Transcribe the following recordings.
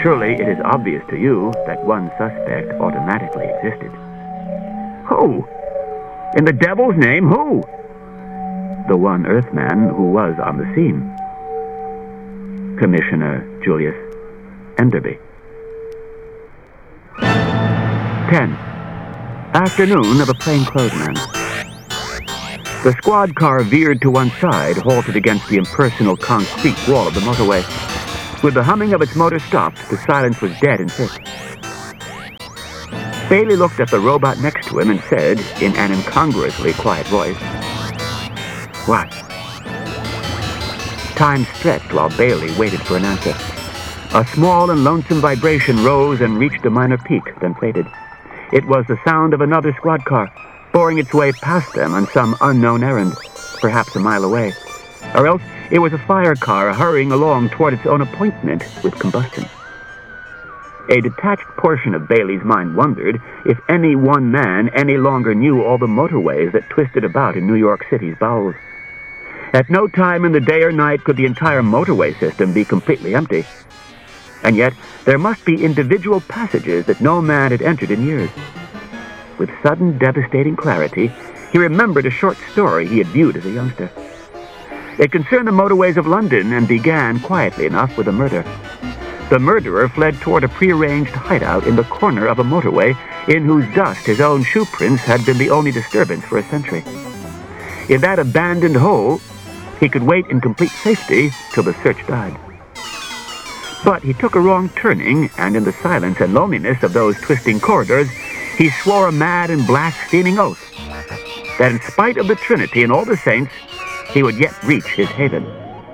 Surely it is obvious to you that one suspect automatically existed. Who? In the devil's name, who? The one Earthman who was on the scene. Commissioner Julius Enderby. 10. Afternoon of a plainclothesman. The squad car veered to one side, halted against the impersonal concrete wall of the motorway. With the humming of its motor stopped, the silence was dead and thick. Bailey looked at the robot next to him and said, in an incongruously quiet voice, "What?" Time stretched while Bailey waited for an answer. A small and lonesome vibration rose and reached a minor peak, then faded. It was the sound of another squad car, boring its way past them on some unknown errand, perhaps a mile away. Or else it was a fire car hurrying along toward its own appointment with combustion. A detached portion of Bailey's mind wondered if any one man any longer knew all the motorways that twisted about in New York City's bowels. At no time in the day or night could the entire motorway system be completely empty. And yet, there must be individual passages that no man had entered in years. With sudden, devastating clarity, he remembered a short story he had viewed as a youngster. It concerned the motorways of London and began, quietly enough, with a murder. The murderer fled toward a prearranged hideout in the corner of a motorway in whose dust his own shoe prints had been the only disturbance for a century. In that abandoned hole, he could wait in complete safety till the search died. But he took a wrong turning, and in the silence and loneliness of those twisting corridors, he swore a mad and blaspheming oath that in spite of the Trinity and all the saints, he would yet reach his haven.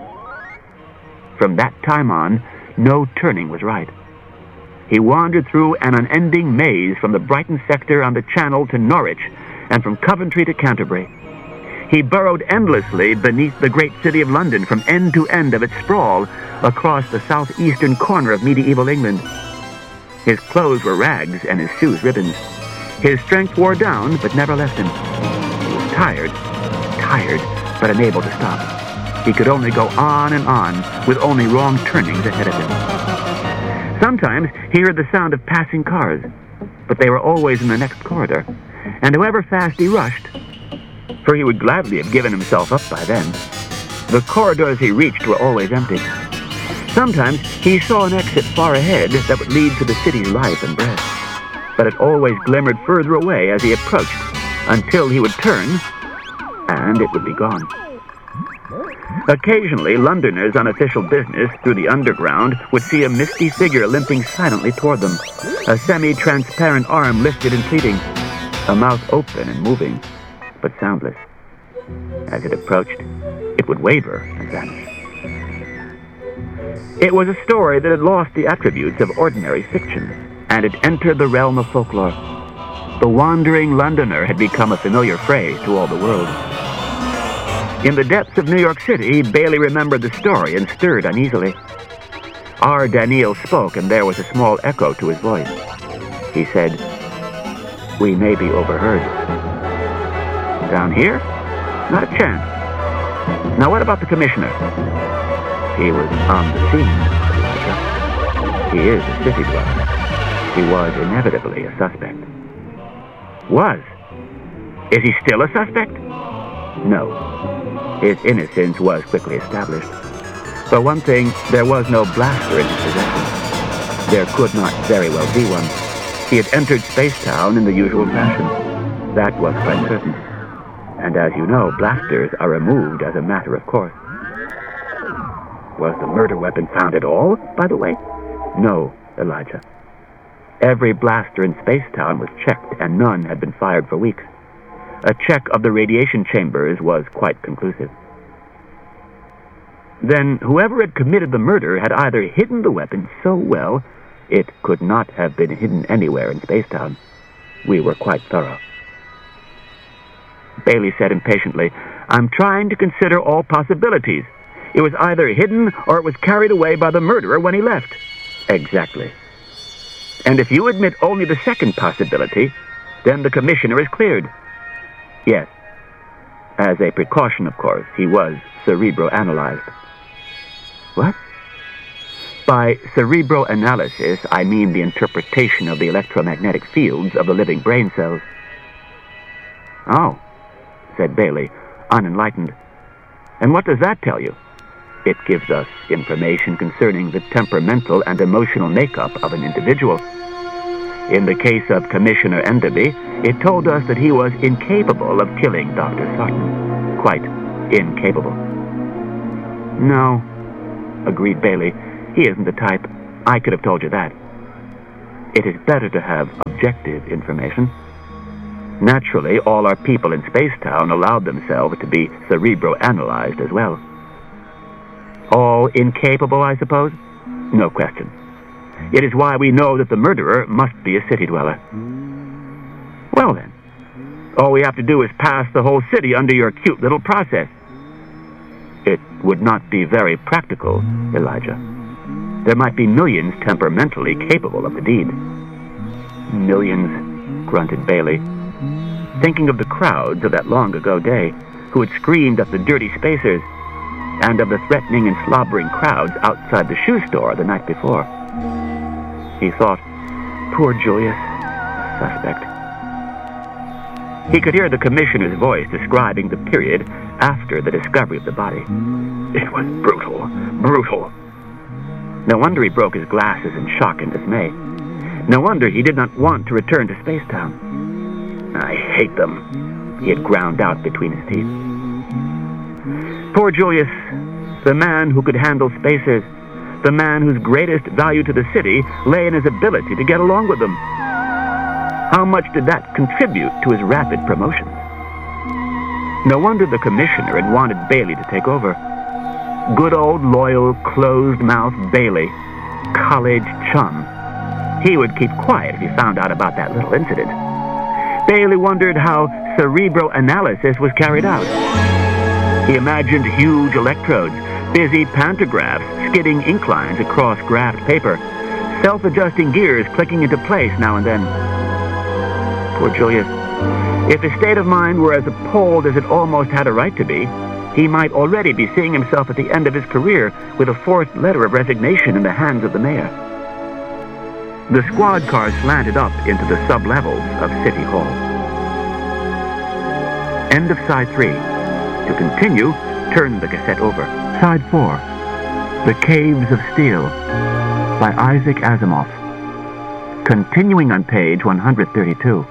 From that time on, no turning was right. He wandered through an unending maze from the Brighton sector on the Channel to Norwich, and from Coventry to Canterbury. He burrowed endlessly beneath the great city of London from end to end of its sprawl across the southeastern corner of medieval England. His clothes were rags and his shoes ribbons. His strength wore down but never left him. He was tired, but unable to stop. He could only go on and on with only wrong turnings ahead of him. Sometimes he heard the sound of passing cars, but they were always in the next corridor, and however fast he rushed, for he would gladly have given himself up by then, the corridors he reached were always empty. Sometimes he saw an exit far ahead that would lead to the city's life and breath, but it always glimmered further away as he approached, until he would turn, and it would be gone. Occasionally, Londoners on official business through the underground would see a misty figure limping silently toward them, a semi-transparent arm lifted and pleading, a mouth open and moving, but soundless. As it approached, it would waver and vanish. It was a story that had lost the attributes of ordinary fiction, and had entered the realm of folklore. The wandering Londoner had become a familiar phrase to all the world. In the depths of New York City, Bailey remembered the story and stirred uneasily. R. Daniel spoke, and there was a small echo to his voice. He said, "We may be overheard." "Down here? Not a chance. Now what about the commissioner?" "He was on the scene, Elijah. He is a city dweller. He was inevitably a suspect." "Was? Is he still a suspect?" "No. His innocence was quickly established. For one thing, there was no blaster in his possession. There could not very well be one. He had entered Spacetown in the usual fashion. That was quite certain. And as you know, blasters are removed as a matter of course." "Was the murder weapon found at all, by the way?" "No, Elijah. Every blaster in Spacetown was checked, and none had been fired for weeks. A check of the radiation chambers was quite conclusive." "Then whoever had committed the murder had either hidden the weapon so well, it could not have been hidden anywhere in Spacetown. We were quite thorough." Bailey said impatiently, "I'm trying to consider all possibilities. It was either hidden or it was carried away by the murderer when he left." "Exactly. And if you admit only the second possibility, then the commissioner is cleared." "Yes. As a precaution, of course, he was cerebroanalyzed." "What?" By cerebroanalysis, I mean the interpretation of the electromagnetic fields of the living brain cells. Oh, said Bailey, unenlightened. And what does that tell you? It gives us information concerning the temperamental and emotional makeup of an individual. In the case of Commissioner Enderby, it told us that he was incapable of killing Dr. Sarton. Quite incapable. No, agreed Bailey. He isn't the type. I could have told you that. It is better to have objective information. Naturally, all our people in Spacetown allowed themselves to be cerebroanalyzed as well. All incapable, I suppose? No question. It is why we know that the murderer must be a city dweller. Well then, all we have to do is pass the whole city under your cute little process. It would not be very practical, Elijah. There might be millions temperamentally capable of the deed. Millions, grunted Bailey, thinking of the crowds of that long-ago day who had screamed at the dirty spacers, and of the threatening and slobbering crowds outside the shoe store the night before. He thought, poor Julius, suspect. He could hear the commissioner's voice describing the period after the discovery of the body. It was brutal, brutal. No wonder he broke his glasses in shock and dismay. No wonder he did not want to return to Spacetown. I hate them, he had ground out between his teeth. Poor Julius, the man who could handle spacers, the man whose greatest value to the city lay in his ability to get along with them. How much did that contribute to his rapid promotion? No wonder the commissioner had wanted Bailey to take over. Good old loyal, closed-mouthed Bailey, college chum. He would keep quiet if he found out about that little incident. Bailey wondered how cerebroanalysis was carried out. He imagined huge electrodes, busy pantographs skidding inclines across graphed paper, self-adjusting gears clicking into place now and then. Poor Julius. If his state of mind were as appalled as it almost had a right to be, he might already be seeing himself at the end of his career with a forced letter of resignation in the hands of the mayor. The squad car slanted up into the sub-levels of City Hall. End of side 3. To continue, turn the cassette over. Side 4. The Caves of Steel by Isaac Asimov. Continuing on page 132.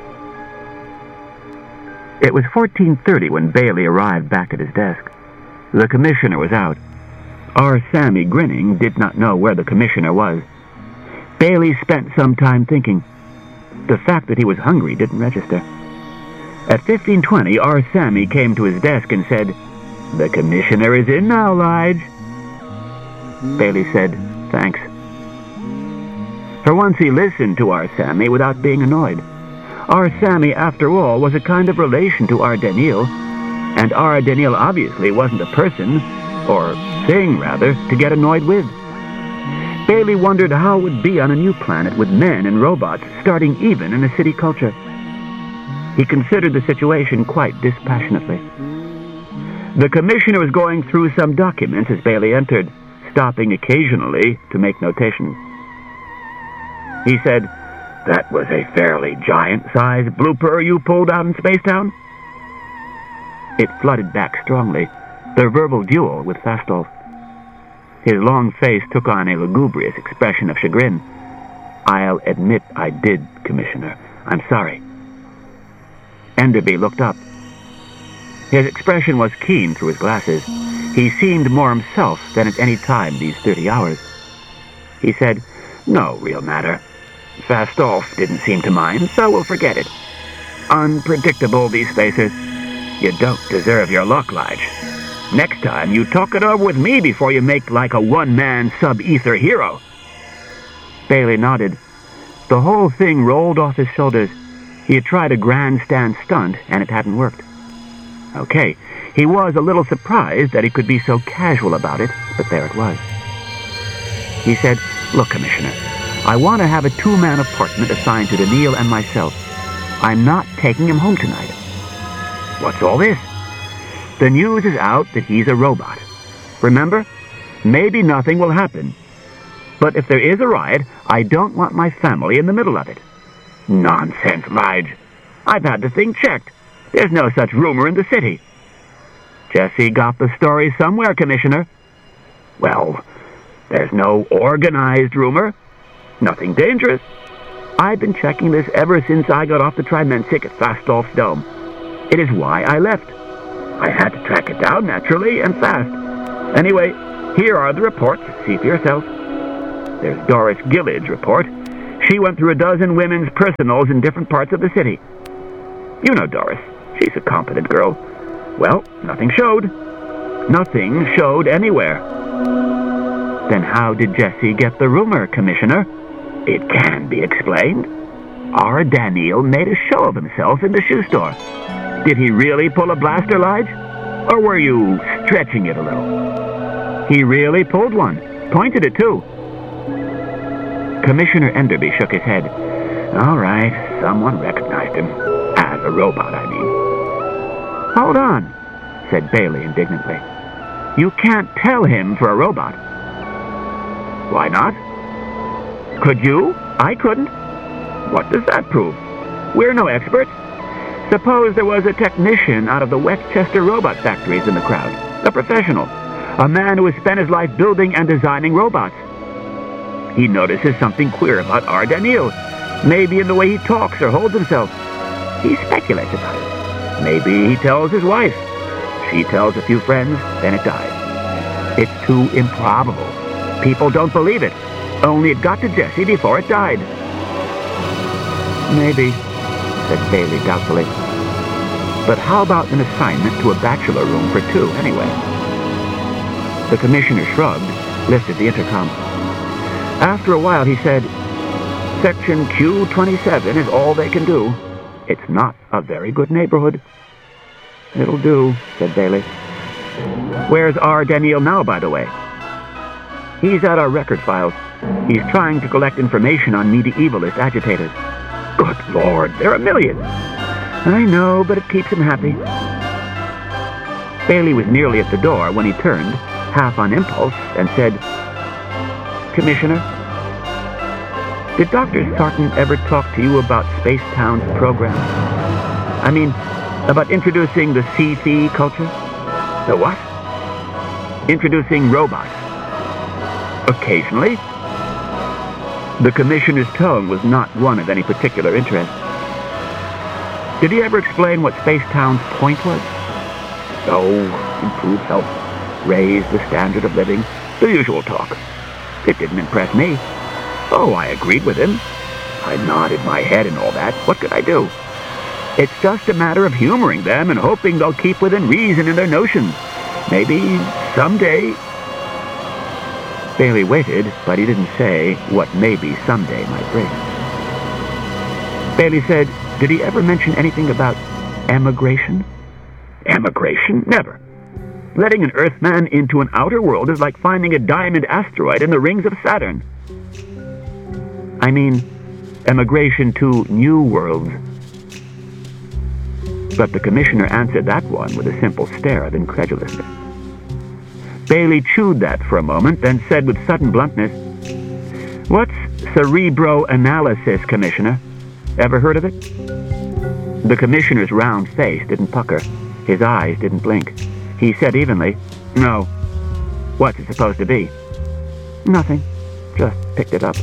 It was 14:30 when Bailey arrived back at his desk. The commissioner was out. R. Sammy, grinning, did not know where the commissioner was. Bailey spent some time thinking. The fact that he was hungry didn't register. At 15:20, R. Sammy came to his desk and said, "The commissioner is in now, Lige." Bailey said, "Thanks." For once he listened to R. Sammy without being annoyed. R. Sammy, after all, was a kind of relation to R. Daniel, and R. Daniel obviously wasn't a person, or thing, rather, to get annoyed with. Bailey wondered how it would be on a new planet with men and robots starting even in a city culture. He considered the situation quite dispassionately. The commissioner was going through some documents as Bailey entered, stopping occasionally to make notations. He said, "That was a fairly giant-sized blooper you pulled out in Spacetown?" It flooded back strongly, their verbal duel with Fastolf. His long face took on a lugubrious expression of chagrin. "I'll admit I did, Commissioner. I'm sorry." Enderby looked up. His expression was keen through his glasses. He seemed more himself than at any time these 30 hours. He said, "No real matter. Fastolf didn't seem to mind, so we'll forget it. Unpredictable, these spacers. You don't deserve your luck, Lige. Next time, you talk it over with me before you make like a one-man sub-ether hero." Bailey nodded. The whole thing rolled off his shoulders. He had tried a grandstand stunt, and it hadn't worked. Okay, he was a little surprised that he could be so casual about it, but there it was. He said, "Look, Commissioner, I want to have a two-man apartment assigned to Daniil and myself. I'm not taking him home tonight." "What's all this?" "The news is out that he's a robot. Remember? Maybe nothing will happen. But if there is a riot, I don't want my family in the middle of it." "Nonsense, Lige. I've had the thing checked. There's no such rumor in the city." "Jesse got the story somewhere, Commissioner." "Well, there's no organized rumor. Nothing dangerous. I've been checking this ever since I got off the Trimensic at Fastolf's Dome. It is why I left. I had to track it down, naturally, and fast. Anyway, here are the reports. See for yourself. There's Doris Gillard's report. She went through a dozen women's personals in different parts of the city. You know Doris. She's a competent girl. Well, nothing showed. Nothing showed anywhere." "Then how did Jesse get the rumor, Commissioner?" "It can be explained. Our Daniel made a show of himself in the shoe store. Did he really pull a blaster, Lige? Or were you stretching it a little?" "He really pulled one. Pointed it, too." Commissioner Enderby shook his head. "All right, someone recognized him. As a robot, I mean." "Hold on," said Bailey indignantly. "You can't tell him for a robot." "Why not?" "Could you? I couldn't." "What does that prove? We're no experts. Suppose there was a technician out of the Westchester robot factories in the crowd. A professional. A man who has spent his life building and designing robots. He notices something queer about our Daniel. Maybe in the way he talks or holds himself. He speculates about it. Maybe he tells his wife. She tells a few friends, then it dies. It's too improbable. People don't believe it. Only it got to Jesse before it died." "Maybe," said Bailey doubtfully. "But how about an assignment to a bachelor room for two, anyway?" The commissioner shrugged, lifted the intercom. After a while he said, "Section Q27 is all they can do. It's not a very good neighborhood." "It'll do," said Bailey. "Where's our Daniel now, by the way?" "He's at our record files. He's trying to collect information on medievalist agitators." "Good Lord, there are millions." "I know, but it keeps him happy." Bailey was nearly at the door when he turned, half on impulse, and said, "Commissioner, did Dr. Sarton ever talk to you about Spacetown's program? I mean, about introducing the CC culture?" "The what?" "Introducing robots." "Occasionally." The commissioner's tone was not one of any particular interest. "Did he ever explain what Spacetown's point was?" "Oh, improve health, raise the standard of living, the usual talk. It didn't impress me." "Oh, I agreed with him. I nodded my head and all that. What could I do? It's just a matter of humoring them and hoping they'll keep within reason in their notions. Maybe someday." Bailey waited, but he didn't say what maybe someday might bring. Bailey said, "Did he ever mention anything about emigration?" "Emigration? Never. Letting an Earthman into an outer world is like finding a diamond asteroid in the rings of Saturn." "I mean, emigration to new worlds." But the commissioner answered that one with a simple stare of incredulousness. Bailey chewed that for a moment, then said with sudden bluntness, "What's cerebroanalysis, Commissioner? Ever heard of it?" The commissioner's round face didn't pucker. His eyes didn't blink. He said evenly, "No." "What's it supposed to be?" "Nothing. Just picked it up."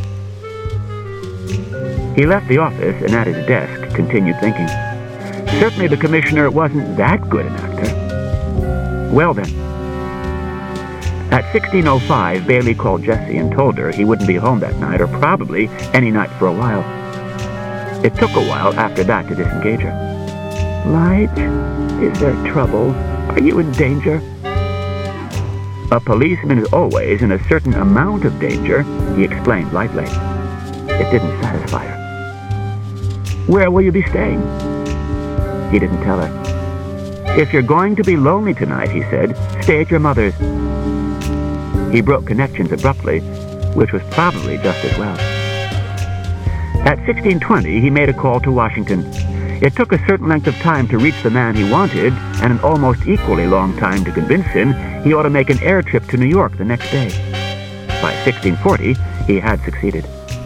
He left the office and at his desk continued thinking. Certainly the commissioner wasn't that good an actor. Well then. At 16:05, Bailey called Jessie and told her he wouldn't be home that night, or probably any night for a while. It took a while after that to disengage her. "Lige, is there trouble? Are you in danger?" "A policeman is always in a certain amount of danger," he explained lightly. It didn't satisfy her. "Where will you be staying?" He didn't tell her. "If you're going to be lonely tonight," he said, "stay at your mother's." He broke connections abruptly, which was probably just as well. At 16:20, he made a call to Washington. It took a certain length of time to reach the man he wanted, and an almost equally long time to convince him he ought to make an air trip to New York the next day. by 1640, he had succeeded.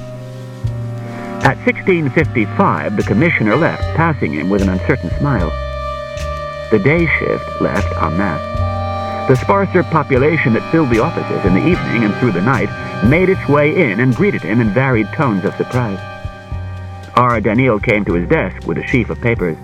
At 1655, the commissioner left, passing him with an uncertain smile. The day shift left en masse. The sparser population that filled the offices in the evening and through the night made its way in and greeted him in varied tones of surprise. R. Daniel came to his desk with a sheaf of papers.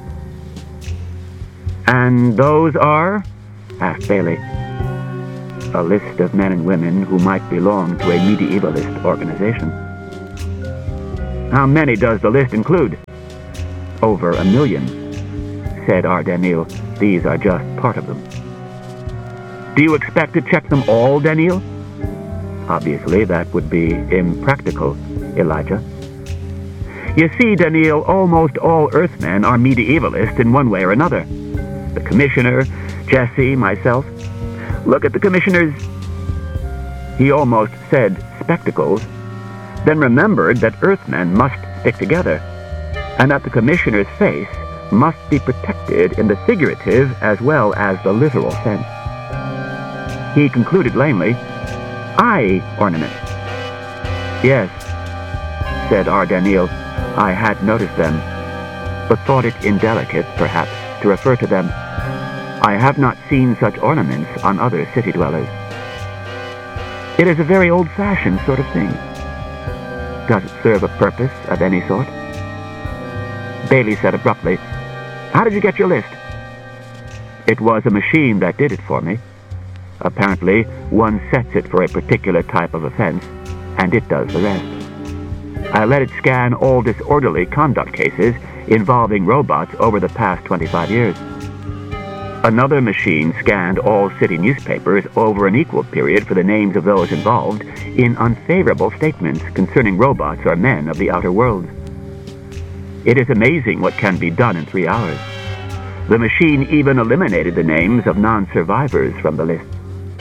"And those are?" asked Bailey. "A list of men and women who might belong to a medievalist organization." "How many does the list include?" "Over 1 million, said R. Daniel. "These are just part of them." "Do you expect to check them all, Daniel?" "Obviously, that would be impractical, Elijah." "You see, Daniel, almost all Earthmen are medievalists in one way or another. The commissioner, Jesse, myself. Look at the commissioner's..." He almost said spectacles, then remembered that Earthmen must stick together, and that the commissioner's face must be protected in the figurative as well as the literal sense. He concluded lamely, "Eye ornament." "Yes," said R. Daniel. "I had noticed them, but thought it indelicate, perhaps, to refer to them. I have not seen such ornaments on other city dwellers." "It is a very old-fashioned sort of thing." "Does it serve a purpose of any sort?" Bailey said abruptly, "How did you get your list?" "It was a machine that did it for me. Apparently, one sets it for a particular type of offense, and it does the rest. I let it scan all disorderly conduct cases involving robots over the past 25 years. Another machine scanned all city newspapers over an equal period for the names of those involved in unfavorable statements concerning robots or men of the outer worlds. It is amazing what can be done in 3 hours. The machine even eliminated the names of non-survivors from the list."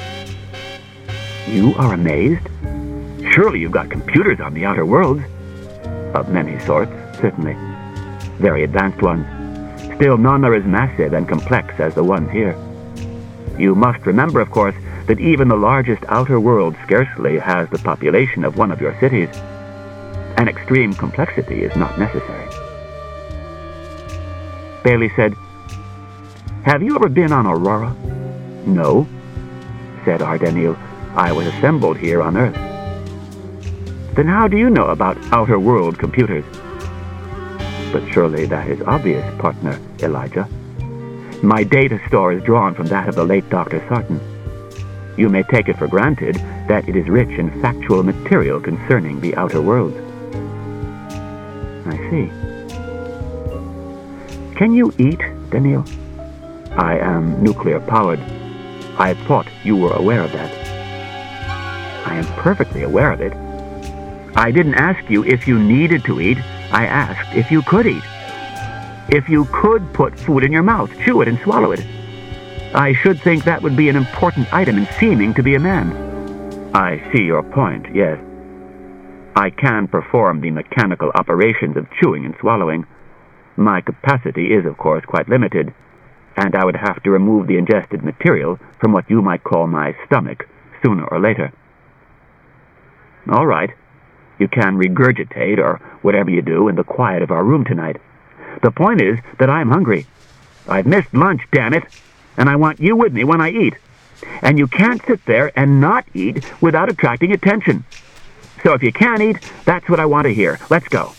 "You are amazed? Surely you've got computers on the outer worlds?" "Of many sorts, certainly. Very advanced ones. Still, none are as massive and complex as the ones here. You must remember, of course, that even the largest outer world scarcely has the population of one of your cities. An extreme complexity is not necessary." Bailey said, "Have you ever been on Aurora?" "No," said R. Daniel. "I was assembled here on Earth." "Then how do you know about outer world computers?" "But surely that is obvious, partner Elijah. My data store is drawn from that of the late Dr. Sarton. You may take it for granted that it is rich in factual material concerning the outer worlds." "I see. Can you eat, Daniel?" "I am nuclear-powered. I thought you were aware of that." "I am perfectly aware of it. I didn't ask you if you needed to eat. I asked if you could eat. If you could put food in your mouth, chew it, and swallow it. I should think that would be an important item in seeming to be a man." "I see your point, yes. I can perform the mechanical operations of chewing and swallowing. My capacity is, of course, quite limited, and I would have to remove the ingested material from what you might call my stomach sooner or later." "All right. You can regurgitate or whatever you do in the quiet of our room tonight. The point is that I'm hungry. I've missed lunch, damn it, and I want you with me when I eat. And you can't sit there and not eat without attracting attention. So if you can eat, that's what I want to hear. Let's go."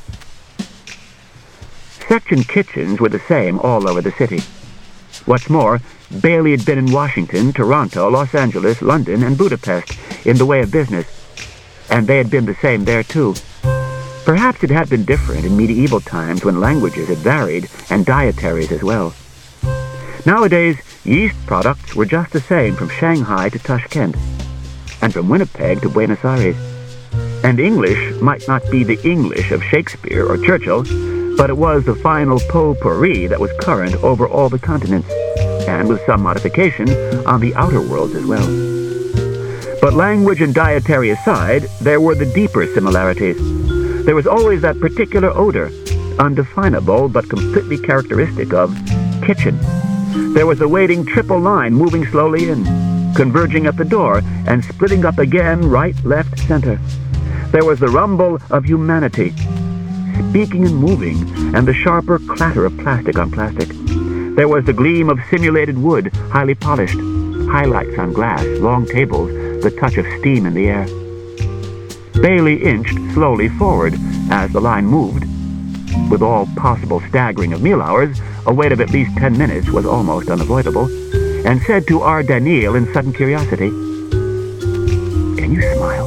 Section kitchens were the same all over the city. What's more, Bailey had been in Washington, Toronto, Los Angeles, London, and Budapest in the way of business, and they had been the same there too. Perhaps it had been different in medieval times when languages had varied and dietaries as well. Nowadays, yeast products were just the same from Shanghai to Tashkent, and from Winnipeg to Buenos Aires. And English might not be the English of Shakespeare or Churchill, but it was the final potpourri that was current over all the continents, and with some modification on the outer worlds as well. But language and dietary aside, there were the deeper similarities. There was always that particular odor, undefinable but completely characteristic of kitchen. There was the waiting triple line moving slowly in, converging at the door and splitting up again right, left, center. There was the rumble of humanity, speaking and moving, and the sharper clatter of plastic on plastic. There was the gleam of simulated wood, highly polished, highlights on glass, long tables, the touch of steam in the air. Bailey inched slowly forward as the line moved. With all possible staggering of meal hours, a wait of at least 10 minutes was almost unavoidable, and said to R. Daniel in sudden curiosity, "Can you smile?"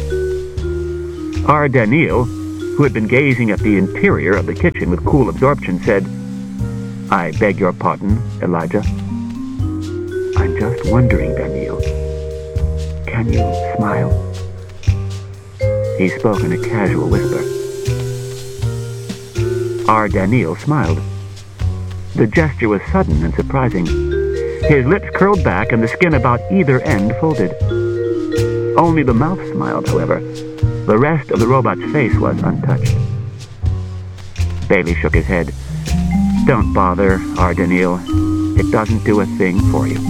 R. Daniel, who had been gazing at the interior of the kitchen with cool absorption, said, "I beg your pardon, Elijah. I'm just wondering, Daniel, can you smile?" He spoke in a casual whisper. R. Daniel smiled. The gesture was sudden and surprising. His lips curled back and the skin about either end folded. Only the mouth smiled, however. The rest of the robot's face was untouched. Bailey shook his head. "Don't bother, R. Daniel. It doesn't do a thing for you."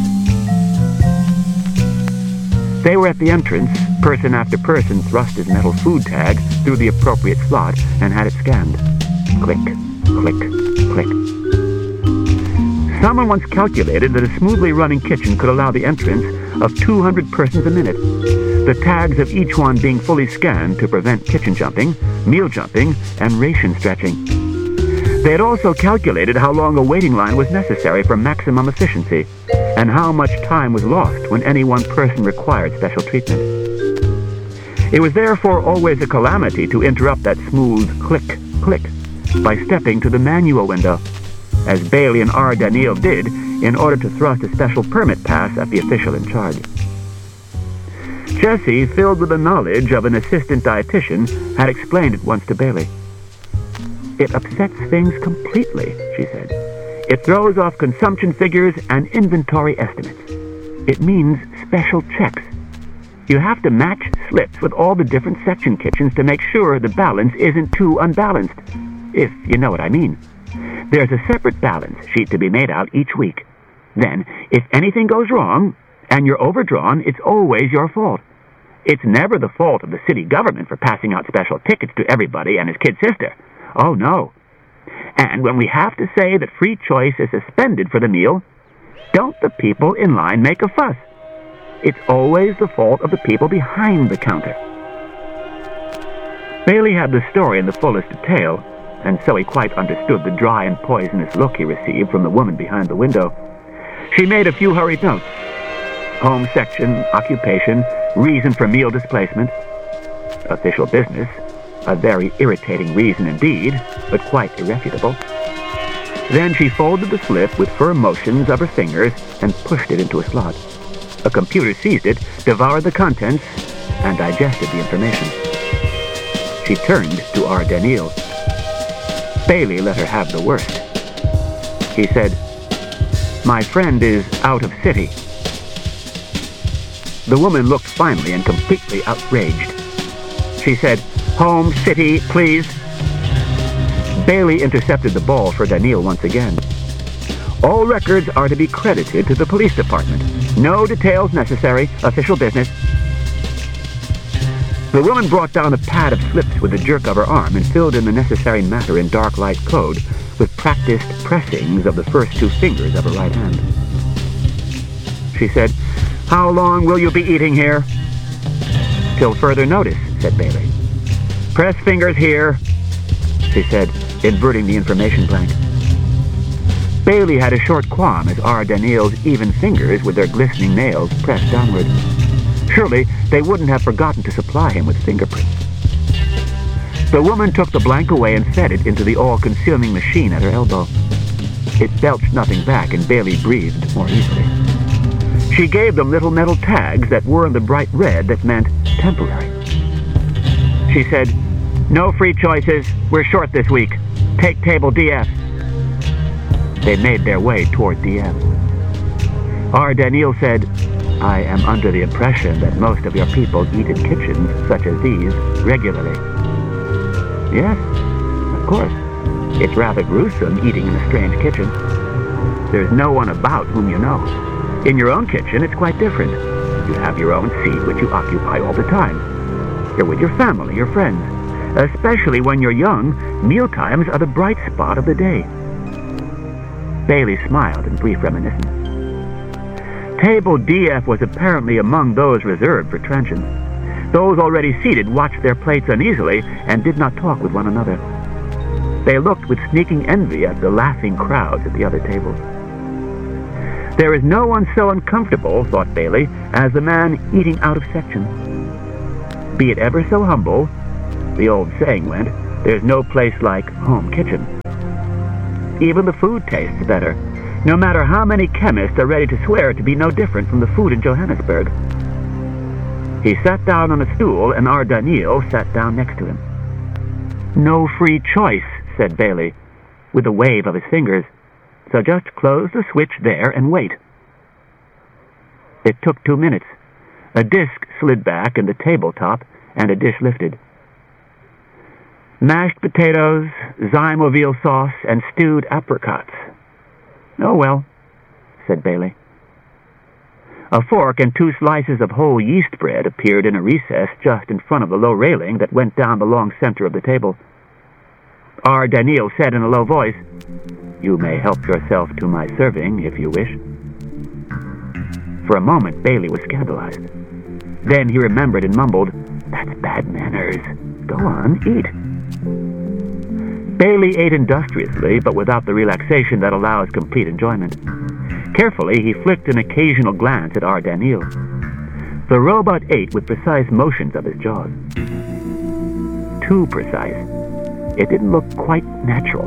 They were at the entrance. Person after person thrust his metal food tag through the appropriate slot and had it scanned. Click, click, click. Someone once calculated that a smoothly running kitchen could allow the entrance of 200 persons a minute, the tags of each one being fully scanned to prevent kitchen jumping, meal jumping, and ration stretching. They had also calculated how long a waiting line was necessary for maximum efficiency, and how much time was lost when any one person required special treatment. It was therefore always a calamity to interrupt that smooth click, click by stepping to the manual window, as Bailey and R. Daniel did in order to thrust a special permit pass at the official in charge. Jessie, filled with the knowledge of an assistant dietitian, had explained it once to Bailey. "It upsets things completely," she said. "It throws off consumption figures and inventory estimates. It means special checks. You have to match slips with all the different section kitchens to make sure the balance isn't too unbalanced, if you know what I mean. There's a separate balance sheet to be made out each week. Then, if anything goes wrong, and you're overdrawn, it's always your fault. It's never the fault of the city government for passing out special tickets to everybody and his kid sister. Oh, no. And when we have to say that free choice is suspended for the meal, don't the people in line make a fuss. It's always the fault of the people behind the counter." Bailey had the story in the fullest detail, and so he quite understood the dry and poisonous look he received from the woman behind the window. She made a few hurried notes. Home section, occupation, reason for meal displacement. Official business, a very irritating reason indeed, but quite irrefutable. Then she folded the slip with firm motions of her fingers and pushed it into a slot. A computer seized it, devoured the contents, and digested the information. She turned to R. Daniel. Bailey let her have the worst. He said, "My friend is out of city." The woman looked finally and completely outraged. She said, "Home, city, please." Bailey intercepted the ball for Daniel once again. "All records are to be credited to the police department. No details necessary. Official business." The woman brought down a pad of slips with a jerk of her arm and filled in the necessary matter in dark light code with practiced pressings of the first two fingers of her right hand. She said, "How long will you be eating here?" "Till further notice," said Bailey. "Press fingers here," she said, inverting the information blank. Bailey had a short qualm as R. Daniel's even fingers with their glistening nails pressed downward. Surely they wouldn't have forgotten to supply him with fingerprints. The woman took the blank away and fed it into the all-consuming machine at her elbow. It belched nothing back, and Bailey breathed more easily. She gave them little metal tags that were in the bright red that meant temporary. She said, "No free choices. We're short this week. Take table DF." They made their way toward DF. R. Daniel said, "I am under the impression that most of your people eat in kitchens such as these regularly." "Yes, of course. It's rather gruesome eating in a strange kitchen. There's no one about whom you know. In your own kitchen, it's quite different. You have your own seat, which you occupy all the time. You're with your family, your friends. Especially when you're young, mealtimes are the bright spot of the day. Bailey smiled in brief reminiscence. Table DF was apparently among those reserved for transients. Those already seated watched their plates uneasily and did not talk with one another. They looked with sneaking envy at the laughing crowds at the other tables. There is no one so uncomfortable, thought Bailey, as the man eating out of section. Be it ever so humble, the old saying went, there's no place like home kitchen. Even the food tastes better, no matter how many chemists are ready to swear to be no different from the food in Johannesburg. He sat down on a stool, and R. Daniel sat down next to him. No free choice, said Bailey, with a wave of his fingers. So just close the switch there and wait. It took 2 minutes. A disc slid back in the tabletop, and a dish lifted. Mashed potatoes, zymoville sauce, and stewed apricots. Oh, well, said Bailey. A fork and 2 slices of whole yeast bread appeared in a recess just in front of the low railing that went down the long center of the table. R. Daniel said in a low voice, "You may help yourself to my serving, if you wish." For a moment, Bailey was scandalized. Then he remembered and mumbled, "That's bad manners. Go on, eat." Bailey ate industriously, but without the relaxation that allows complete enjoyment. Carefully, he flicked an occasional glance at R. Daniel. The robot ate with precise motions of his jaws. Too precise. It didn't look quite natural.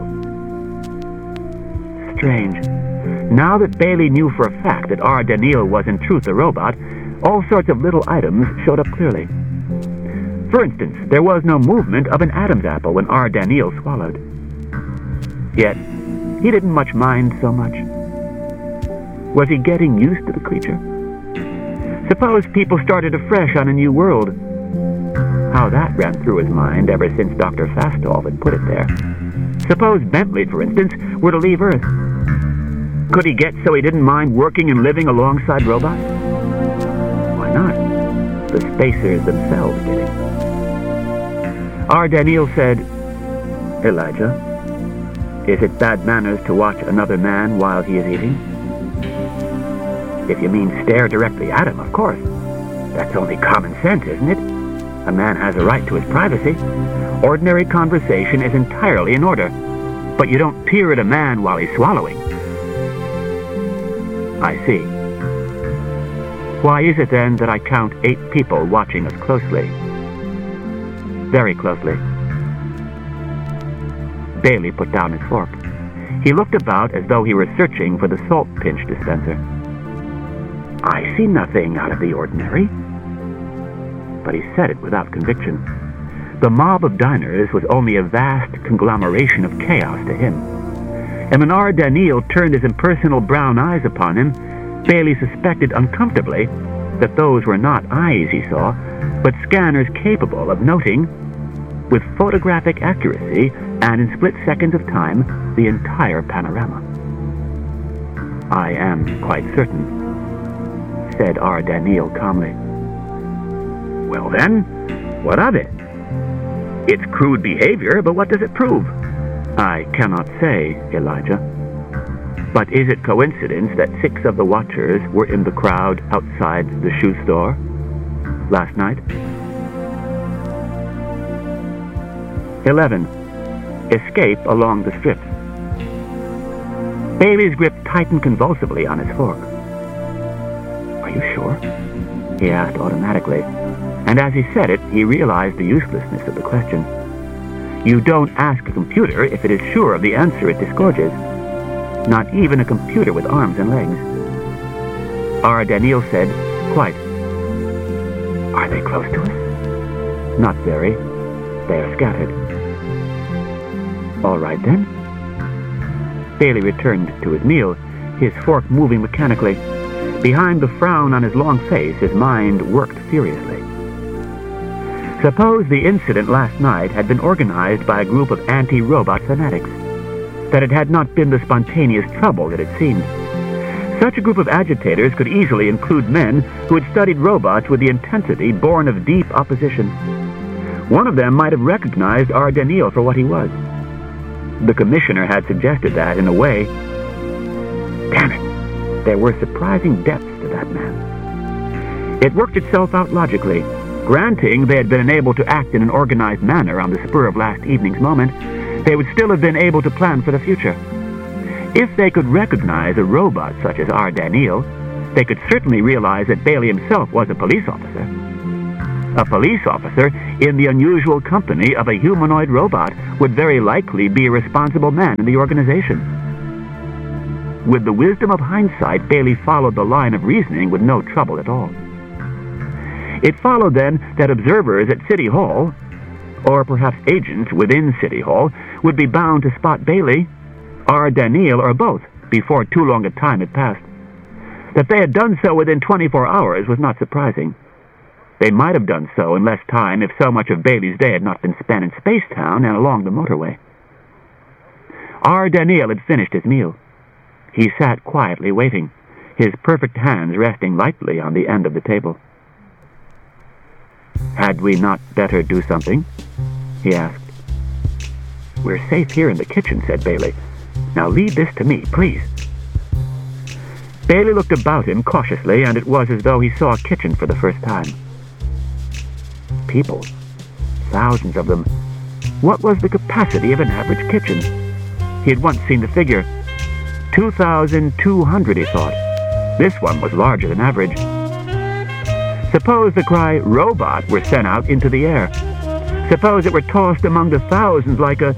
Strange. Now that Bailey knew for a fact that R. Daniel was in truth a robot, all sorts of little items showed up clearly. For instance, there was no movement of an Adam's apple when R. Daniel swallowed. Yet, he didn't much mind so much. Was he getting used to the creature? Suppose people started afresh on a new world. How that ran through his mind ever since Dr. Fastolf had put it there. Suppose Bentley, for instance, were to leave Earth. Could he get so he didn't mind working and living alongside robots? Why not? The spacers themselves did it. R. Daniel said, "Elijah, is it bad manners to watch another man while he is eating?" "If you mean stare directly at him, of course. That's only common sense, isn't it? A man has a right to his privacy. Ordinary conversation is entirely in order. But you don't peer at a man while he's swallowing." "I see. Why is it then that I count 8 people watching us closely? Very closely." Bailey put down his fork. He looked about as though he were searching for the salt pinch dispenser. "I see nothing out of the ordinary." But he said it without conviction. The mob of diners was only a vast conglomeration of chaos to him. And when R. Daniel turned his impersonal brown eyes upon him, Bailey suspected uncomfortably that those were not eyes he saw, but scanners capable of noting, with photographic accuracy and in split seconds of time, the entire panorama. "I am quite certain," said R. Daniel calmly. "Well then, what of it? It's crude behavior, but what does it prove?" "I cannot say, Elijah. But is it coincidence that 6 of the watchers were in the crowd outside the shoe store last night?" 11. Escape along the strips. Bailey's grip tightened convulsively on his fork. "Are you sure?" he asked automatically, and as he said it, he realized the uselessness of the question. You don't ask a computer if it is sure of the answer it disgorges. Not even a computer with arms and legs. R. Daniel said, "Quite." "Are they close to us?" "Not very. They are scattered." "All right, then." Bailey returned to his meal, his fork moving mechanically. Behind the frown on his long face, his mind worked furiously. Suppose the incident last night had been organized by a group of anti-robot fanatics. That it had not been the spontaneous trouble that it seemed. Such a group of agitators could easily include men who had studied robots with the intensity born of deep opposition. One of them might have recognized R. Daniel for what he was. The commissioner had suggested that, in a way. Damn it, there were surprising depths to that man. It worked itself out logically. Granting they had been able to act in an organized manner on the spur of last evening's moment, they would still have been able to plan for the future. If they could recognize a robot such as R. Daniel, they could certainly realize that Bailey himself was a police officer. A police officer in the unusual company of a humanoid robot would very likely be a responsible man in the organization. With the wisdom of hindsight, Bailey followed the line of reasoning with no trouble at all. It followed then that observers at City Hall, or perhaps agents within City Hall, would be bound to spot Bailey, R. Daniel, or both, before too long a time had passed. That they had done so within 24 hours was not surprising. They might have done so in less time if so much of Bailey's day had not been spent in Spacetown and along the motorway. R. Daniel had finished his meal. He sat quietly waiting, his perfect hands resting lightly on the end of the table. "Had we not better do something?" he asked. "We're safe here in the kitchen," said Bailey. "Now leave this to me, please." Bailey looked about him cautiously, and it was as though he saw a kitchen for the first time. People. Thousands of them. What was the capacity of an average kitchen? He had once seen the figure. 2,200, he thought. This one was larger than average. Suppose the cry, "Robot," were sent out into the air. Suppose it were tossed among the thousands like a...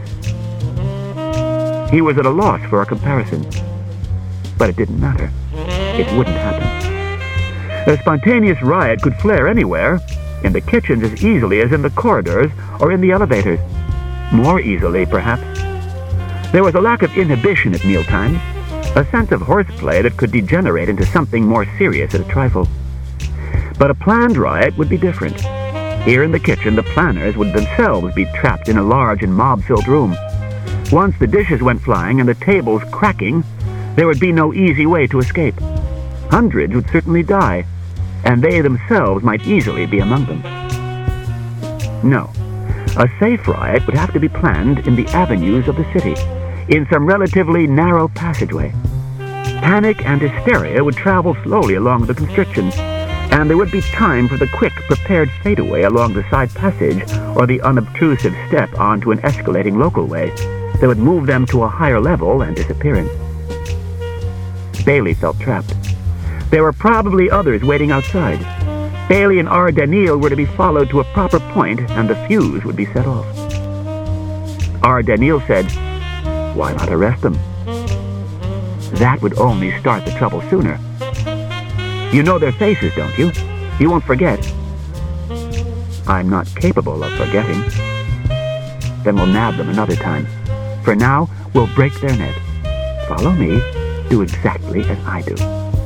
He was at a loss for a comparison. But it didn't matter. It wouldn't happen. A spontaneous riot could flare anywhere, in the kitchens as easily as in the corridors or in the elevators. More easily, perhaps. There was a lack of inhibition at mealtimes, a sense of horseplay that could degenerate into something more serious at a trifle. But a planned riot would be different. Here in the kitchen, the planners would themselves be trapped in a large and mob-filled room. Once the dishes went flying and the tables cracking, there would be no easy way to escape. Hundreds would certainly die, and they themselves might easily be among them. No, a safe riot would have to be planned in the avenues of the city, in some relatively narrow passageway. Panic and hysteria would travel slowly along the constrictions, and there would be time for the quick, prepared fadeaway along the side passage or the unobtrusive step onto an escalating local way that would move them to a higher level and disappearance. Bailey felt trapped. There were probably others waiting outside. Bailey and R. Daniel were to be followed to a proper point, and the fuse would be set off. R. Daniel said, "Why not arrest them?" That would only start the trouble sooner. "You know their faces, don't you? You won't forget." "I'm not capable of forgetting." "Then we'll nab them another time. For now, we'll break their net. Follow me. Do exactly as I do."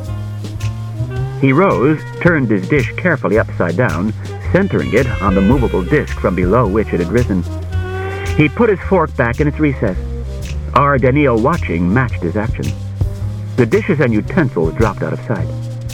He rose, turned his dish carefully upside down, centering it on the movable disc from below which it had risen. He put his fork back in its recess. R. Daniel, watching, matched his action. The dishes and utensils dropped out of sight.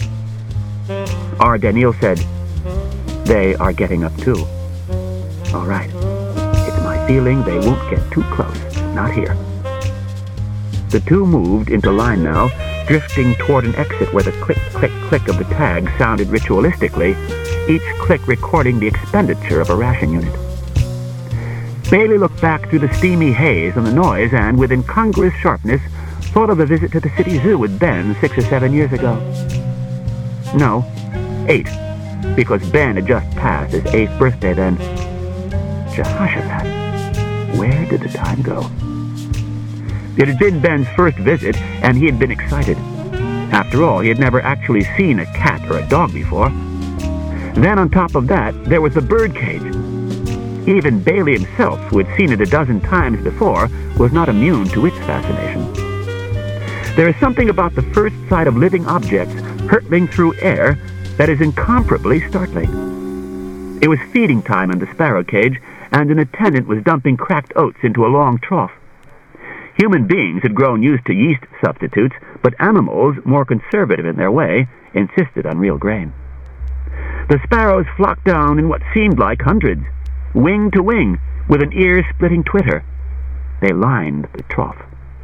R. Daniel said, "They are getting up too." "All right. It's my feeling they won't get too close. Not here." The two moved into line now, drifting toward an exit where the click, click, click of the tag sounded ritualistically, each click recording the expenditure of a ration unit. Bailey looked back through the steamy haze and the noise and, with incongruous sharpness, thought of a visit to the city zoo with Ben 6 or 7 years ago. No, 8, because Ben had just passed his 8th birthday then. Jehoshaphat, where did the time go? It had been Ben's first visit, and he had been excited. After all, he had never actually seen a cat or a dog before. Then on top of that, there was the birdcage. Even Bailey himself, who had seen it a dozen times before, was not immune to its fascination. There is something about the first sight of living objects hurtling through air that is incomparably startling. It was feeding time in the sparrow cage, and an attendant was dumping cracked oats into a long trough. Human beings had grown used to yeast substitutes, but animals, more conservative in their way, insisted on real grain. The sparrows flocked down in what seemed like hundreds, wing to wing, with an ear-splitting twitter. They lined the trough.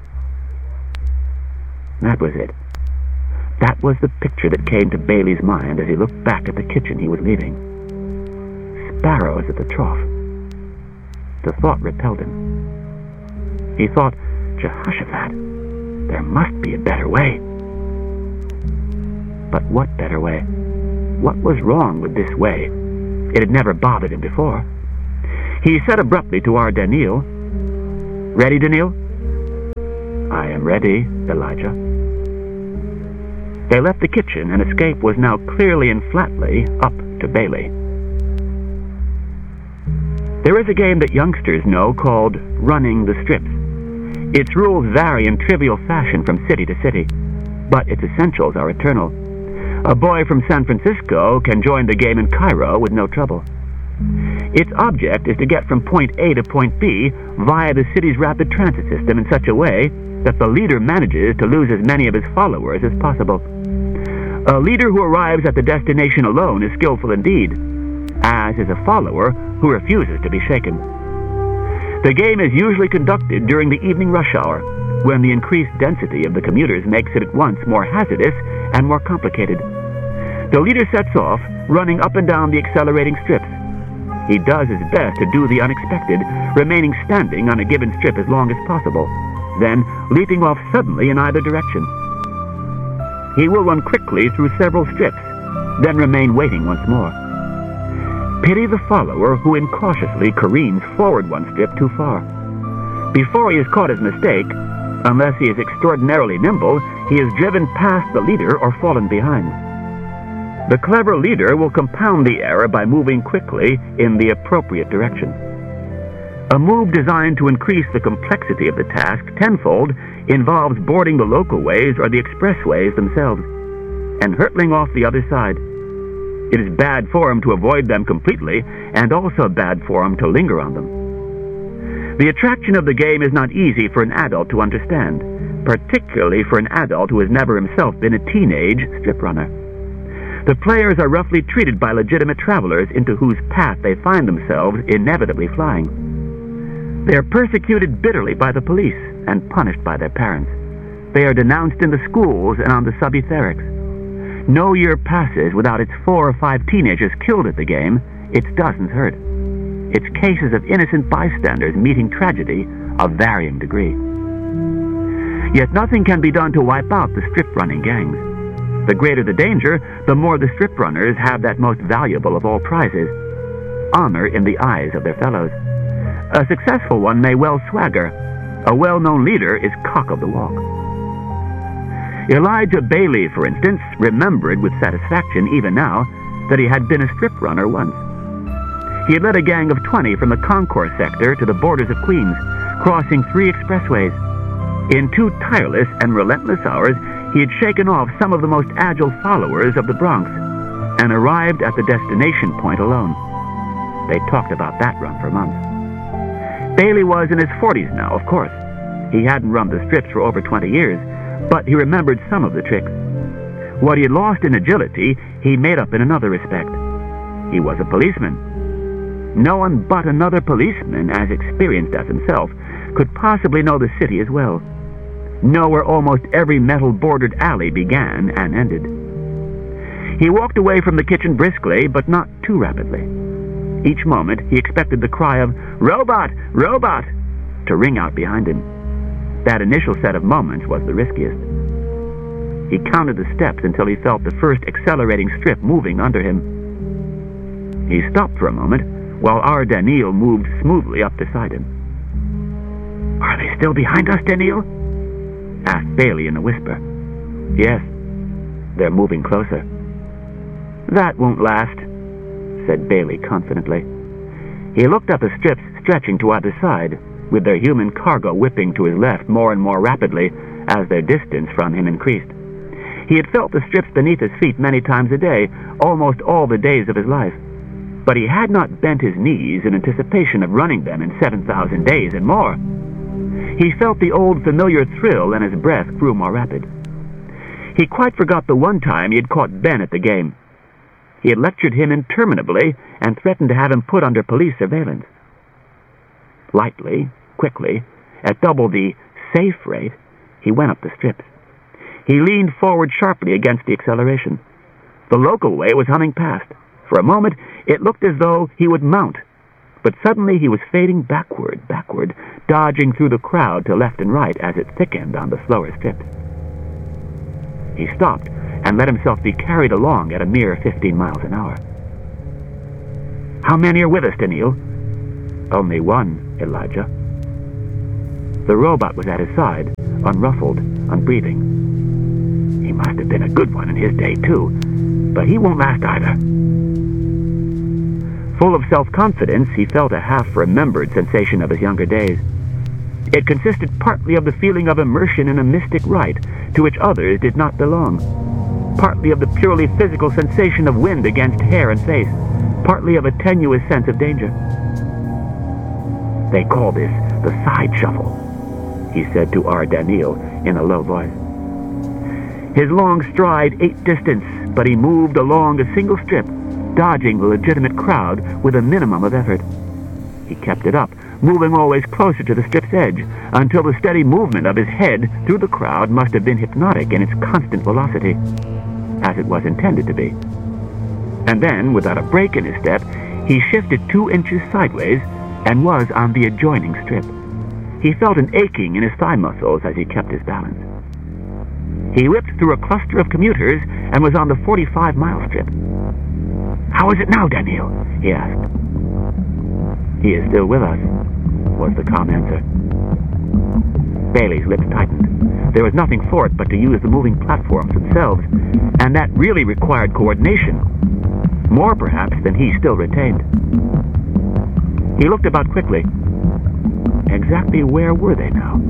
That was it. That was the picture that came to Bailey's mind as he looked back at the kitchen he was leaving. Sparrows at the trough. The thought repelled him. He thought, Jehoshaphat, there must be a better way. But what better way? What was wrong with this way? It had never bothered him before. He said abruptly to our Daniel, "Ready, Daniel?" "I am ready, Elijah." They left the kitchen, and escape was now clearly and flatly up to Bailey. There is a game that youngsters know called running the strips. Its rules vary in trivial fashion from city to city, but its essentials are eternal. A boy from San Francisco can join the game in Cairo with no trouble. Its object is to get from point A to point B via the city's rapid transit system in such a way that the leader manages to lose as many of his followers as possible. A leader who arrives at the destination alone is skillful indeed, as is a follower who refuses to be shaken. The game is usually conducted during the evening rush hour, when the increased density of the commuters makes it at once more hazardous and more complicated. The leader sets off, running up and down the accelerating strips. He does his best to do the unexpected, remaining standing on a given strip as long as possible, then leaping off suddenly in either direction. He will run quickly through several strips, then remain waiting once more. Pity the follower who incautiously careens forward one strip too far. Before he has caught his mistake, unless he is extraordinarily nimble, he is driven past the leader or fallen behind. The clever leader will compound the error by moving quickly in the appropriate direction. A move designed to increase the complexity of the task tenfold involves boarding the local ways or the expressways themselves, and hurtling off the other side. It is bad form to avoid them completely, and also bad form to linger on them. The attraction of the game is not easy for an adult to understand, particularly for an adult who has never himself been a teenage strip runner. The players are roughly treated by legitimate travelers into whose path they find themselves inevitably flying. They are persecuted bitterly by the police and punished by their parents. They are denounced in the schools and on the sub-etherics. No year passes without its 4 or 5 teenagers killed at the game, its dozens hurt. Its cases of innocent bystanders meeting tragedy of varying degree. Yet nothing can be done to wipe out the strip-running gangs. The greater the danger, the more the strip runners have that most valuable of all prizes, honor in the eyes of their fellows. A successful one may well swagger. A well-known leader is cock of the walk. Elijah Bailey, for instance, remembered with satisfaction even now that he had been a strip runner once. He had led a gang of 20 from the concourse sector to the borders of Queens, crossing 3 expressways. In 2 tireless and relentless hours, he had shaken off some of the most agile followers of the Bronx and arrived at the destination point alone. They talked about that run for months. Bailey was in his 40s now, of course. He hadn't run the strips for over 20 years, but he remembered some of the tricks. What he had lost in agility, he made up in another respect. He was a policeman. No one but another policeman, as experienced as himself, could possibly know the city as well. Know where almost every metal-bordered alley began and ended. He walked away from the kitchen briskly, but not too rapidly. Each moment he expected the cry of, "Robot! Robot!" to ring out behind him. That initial set of moments was the riskiest. He counted the steps until he felt the first accelerating strip moving under him. He stopped for a moment, while our Daniel moved smoothly up beside him. "Are they still behind us, Daniel?" asked Bailey in a whisper. "Yes, they're moving closer." "That won't last," said Bailey confidently. He looked at the strips stretching to either side, with their human cargo whipping to his left more and more rapidly as their distance from him increased. He had felt the strips beneath his feet many times a day, almost all the days of his life, but he had not bent his knees in anticipation of running them in 7,000 days and more. He felt the old familiar thrill and his breath grew more rapid. He quite forgot the one time he had caught Ben at the game. He had lectured him interminably and threatened to have him put under police surveillance. Lightly, quickly, at double the safe rate, he went up the strips. He leaned forward sharply against the acceleration. The local way was humming past. For a moment, it looked as though he would mount. But suddenly he was fading backward, dodging through the crowd to left and right as it thickened on the slower strips. He stopped and let himself be carried along at a mere 15 miles an hour. "How many are with us, Daniil?" "Only one, Elijah." The robot was at his side, unruffled, unbreathing. He must have been a good one in his day, too, but he won't last either. Full of self-confidence, he felt a half-remembered sensation of his younger days. It consisted partly of the feeling of immersion in a mystic rite to which others did not belong, partly of the purely physical sensation of wind against hair and face, partly of a tenuous sense of danger. "They call this the side shuffle," he said to R. Daniil in a low voice. His long stride ate distance, but he moved along a single strip, dodging the legitimate crowd with a minimum of effort. He kept it up, moving always closer to the strip's edge, until the steady movement of his head through the crowd must have been hypnotic in its constant velocity, as it was intended to be. And then, without a break in his step, he shifted 2 inches sideways and was on the adjoining strip. He felt an aching in his thigh muscles as he kept his balance. He whipped through a cluster of commuters and was on the 45-mile strip. "How is it now, Daniil?" he asked. "He is still with us," was the calm answer. Bailey's lips tightened. There was nothing for it but to use the moving platforms themselves, and that really required coordination, more perhaps than he still retained. He looked about quickly. Exactly where were they now?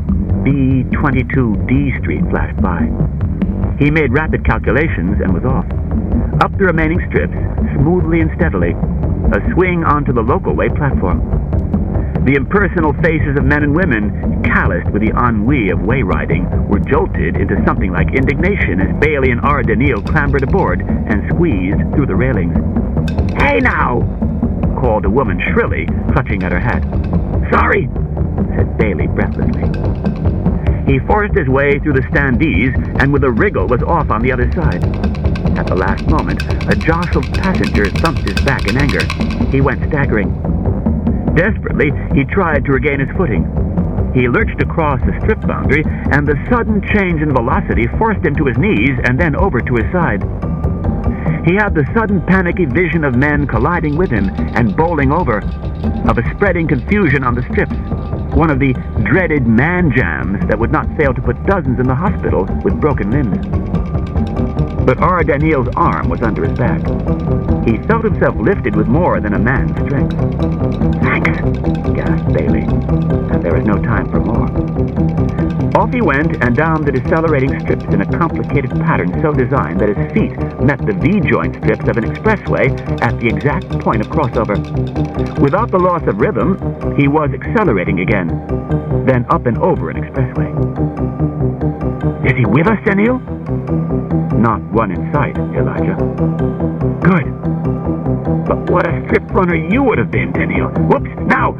B22D Street flashed by. He made rapid calculations and was off. Up the remaining strips, smoothly and steadily, a swing onto the local way platform. The impersonal faces of men and women, calloused with the ennui of way riding, were jolted into something like indignation as Bailey and R. Daniil clambered aboard and squeezed through the railings. "Hey now!" called a woman shrilly, clutching at her hat. "Sorry," said Bailey breathlessly. He forced his way through the standees and with a wriggle was off on the other side. At the last moment, a jostled passenger thumped his back in anger. He went staggering. Desperately, he tried to regain his footing. He lurched across the strip boundary, and the sudden change in velocity forced him to his knees and then over to his side. He had the sudden panicky vision of men colliding with him and bowling over, of a spreading confusion on the strips, one of the dreaded man jams that would not fail to put dozens in the hospital with broken limbs. But R. Daniil's arm was under his back. He felt himself lifted with more than a man's strength. "Thanks," gasped Bailey, and there was no time for more. Off he went and down the decelerating strips in a complicated pattern so designed that his feet met the V-joint strips of an expressway at the exact point of crossover. Without the loss of rhythm, he was accelerating again, then up and over an expressway. "Is he with us, Daniil?" "Not one in sight, Elijah." "Good. But what a strip runner you would have been, Daniil. Whoops! Now!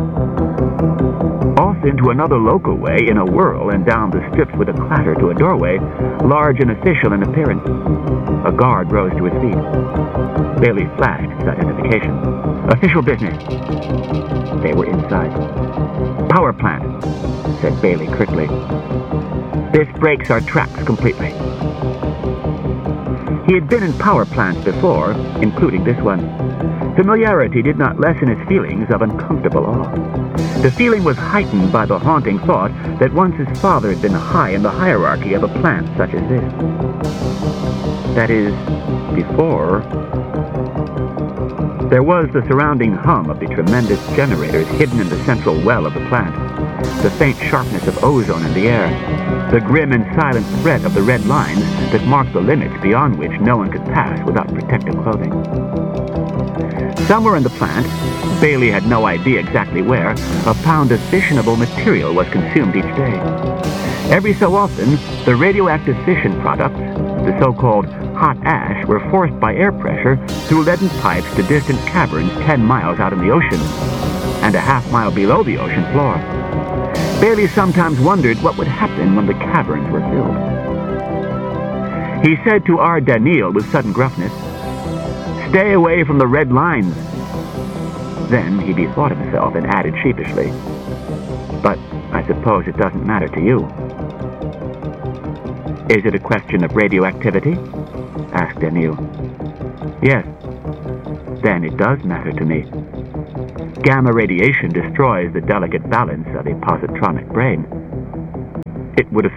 Off into another local way in a whirl and down the strips with a clatter to a doorway, large and official in appearance. A guard rose to his feet. Bailey flashed his identification. "Official business." They were inside. "Power plant," said Bailey curtly. "This breaks our tracks completely." He had been in power plants before, including this one. Familiarity did not lessen his feelings of uncomfortable awe. The feeling was heightened by the haunting thought that once his father had been high in the hierarchy of a plant such as this. That is, before. There was the surrounding hum of the tremendous generators hidden in the central well of the plant, the faint sharpness of ozone in the air, the grim and silent threat of the red lines that marked the limits beyond which no one could pass without protective clothing. Somewhere in the plant, Bailey had no idea exactly where, a pound of fissionable material was consumed each day. Every so often, the radioactive fission products, the so-called hot ash, were forced by air pressure through leaden pipes to distant caverns 10 miles out in the ocean, and a half-mile below the ocean floor. Bailey sometimes wondered what would happen when the caverns were filled. He said to R. Daniil with sudden gruffness, "Stay away from the red lines." Then he bethought himself and added sheepishly, "But I suppose it doesn't matter to you." "Is it a question of radioactivity?" asked Daniil. "Yes." "Then it does matter to me. Gamma radiation destroys the delicate balance of a positronic brain. It would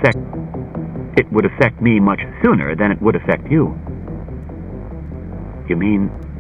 affect me much sooner than it would affect you." "You mean